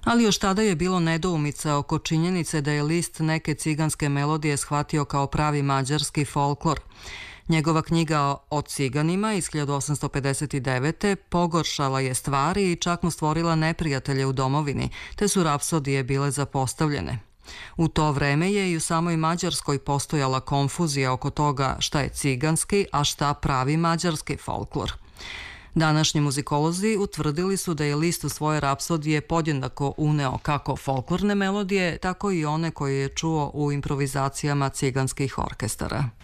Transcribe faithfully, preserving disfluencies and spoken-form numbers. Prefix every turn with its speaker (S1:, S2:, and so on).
S1: Ali još tada je bilo nedoumica oko činjenice da je List neke ciganske melodije shvatio kao pravi mađarski folklor. Njegova knjiga o ciganima iz hiljadu osamsto pedeset devete. pogoršala je stvari i čak mu stvorila neprijatelje u domovini, te su rapsodije bile zapostavljene. U to vreme je i u samoj Mađarskoj postojala konfuzija oko toga šta je ciganski, a šta pravi mađarski folklor. Današnji muzikolozi utvrdili su da je List u svoje rapsodije podjednako uneo kako folklorne melodije, tako i one koje je čuo u improvizacijama ciganskih orkestara.